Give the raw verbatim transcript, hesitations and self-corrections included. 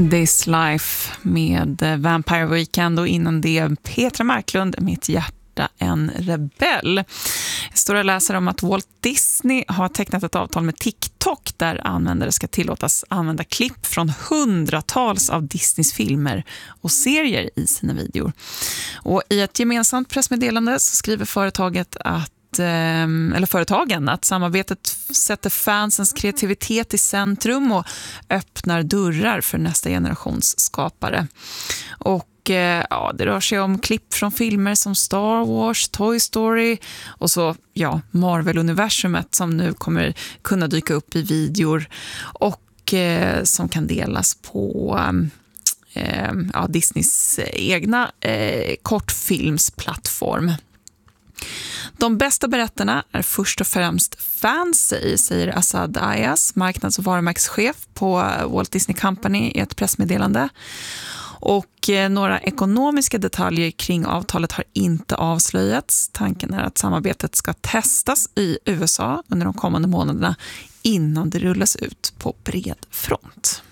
This Life med Vampire Weekend och innan det Petra Marklund, Mitt hjärta en rebell. Jag står och läser om att Walt Disney har tecknat ett avtal med TikTok där användare ska tillåtas använda klipp från hundratals av Disneys filmer och serier i sina videor. Och i ett gemensamt pressmeddelande så skriver företaget att eller företagen att samarbetet sätter fansens kreativitet i centrum och öppnar dörrar för nästa generations skapare. Och ja, det rör sig om klipp från filmer som Star Wars, Toy Story och så ja, Marvel-universumet som nu kommer kunna dyka upp i videor och eh, som kan delas på eh, ja, Disneys egna eh, kortfilmsplattform. De bästa berättarna är först och främst fans, säger Asad Ayas, marknads- och varumärkeschef på Walt Disney Company i ett pressmeddelande. Och några ekonomiska detaljer kring avtalet har inte avslöjats. Tanken är att samarbetet ska testas i U S A under de kommande månaderna innan det rullas ut på bred front.